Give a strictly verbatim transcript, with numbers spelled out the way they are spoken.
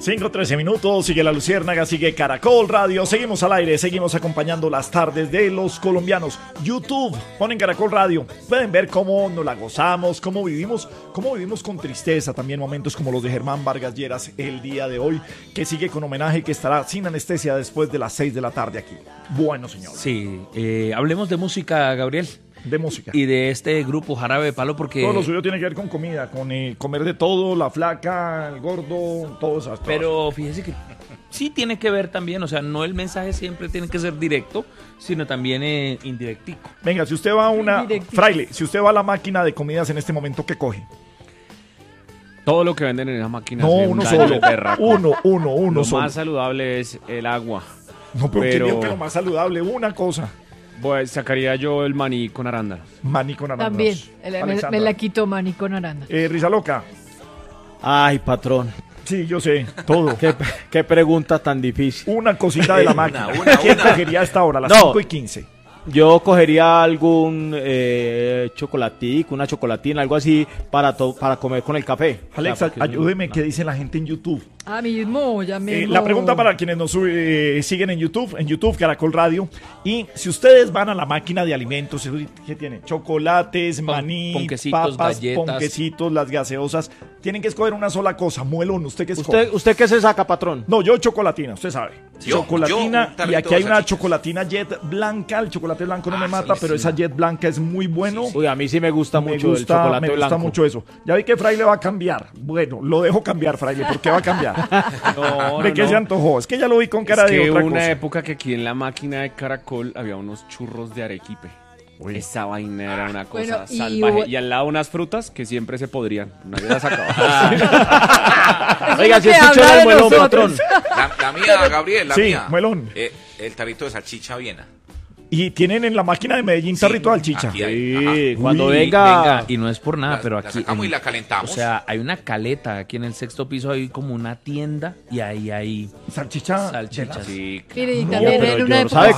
cinco trece minutos, sigue La Luciérnaga, sigue Caracol Radio, seguimos al aire, seguimos acompañando las tardes de los colombianos. YouTube, ponen Caracol Radio, pueden ver cómo nos la gozamos, cómo vivimos, cómo vivimos con tristeza, también momentos como los de Germán Vargas Lleras el día de hoy, que sigue con homenaje y que estará sin anestesia después de las seis de la tarde aquí. Bueno, señor. Sí, eh, hablemos de música, Gabriel. De música. Y de este grupo Jarabe de Palo, porque... Todo lo suyo tiene que ver con comida, con eh, comer de todo, la flaca, el gordo, todo eso. Pero fíjese que sí tiene que ver también, o sea, no el mensaje siempre tiene que ser directo, sino también eh, indirectico. Venga, si usted va a una... Fraile, si usted va a la máquina de comidas en este momento, ¿qué coge? Todo lo que venden en esa máquina. No, uno solo. Uno, uno, uno lo solo. Lo más saludable es el agua. No, pero, pero... ¿quién dijo que lo más saludable? Una cosa. Pues sacaría yo el maní con arándanos. Maní con arándanos. También, el, me, me la quito maní con arándanos. Eh, Risa Loca. Ay, patrón. Sí, yo sé, todo. ¿Qué, qué pregunta tan difícil? Una cosita de la máquina. Una, una, ¿Quién una. cogería hasta ahora, a las No. cinco y quince? Yo cogería algún eh, chocolatico, una chocolatina, algo así para, to- para comer con el café. Alexa, O sea, porque- ayúdeme, ¿qué dice la gente en YouTube? Ah, mismo, ya mismo. Eh, la pregunta para quienes nos eh, siguen en YouTube, en YouTube, Caracol Radio. Y si ustedes van a la máquina de alimentos, ¿qué tiene? Chocolates, maní, ponquecitos, papas, galletas. ponquecitos, las gaseosas. Tienen que escoger una sola cosa. Muelón, ¿usted qué escoge? ¿Usted, ¿Usted qué se saca, patrón? No, yo chocolatina, usted sabe. Yo- chocolatina, yo un tarrito y aquí hay de una salchichas. chocolatina Jet blanca. El chocolate blanco no Ah, me mata, sí, pero sí. esa Jet blanca es muy bueno. Uy, a mí sí me gusta Me mucho gusta, el chocolate me gusta blanco. mucho eso. Ya vi que Fraile va a cambiar. Bueno, lo dejo cambiar, Fraile. ¿Por qué va a cambiar? No, ¿De no, qué no. se antojó? Es que ya lo vi con cara es de que otra hubo una cosa. época que aquí en la máquina de Caracol había unos churros de arequipe. Uy. Esa vaina era una cosa Bueno, y salvaje. hubo- Y al lado unas frutas que siempre se podrían. Nadie las sacaba. Oiga, es si lo que escuchó habla el de muelón, nosotros. patrón. La, la mía, Gabriel, la Sí, mía. muelón. Eh, el tarrito de salchicha Viena. Y tienen en la máquina de Medellín Sí, tarrito de salchicha. aquí hay. Sí, Ajá. cuando Uy, venga... Venga, y no es por nada, La- pero la aquí... sacamos en- y la calentamos. O sea, hay una caleta aquí en el sexto piso, hay como una tienda y ahí hay Salchicha. salchichas. Sí, Mire, y No, también pero en una yo- época ¿sabe